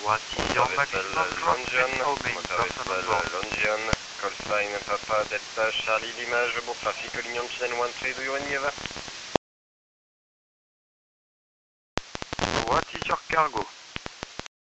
What is your maximum drop and how many person on board? Longion, call sign Papa Delta Charlie l'image, bon trafic Union Channel 13, do you any What is your cargo?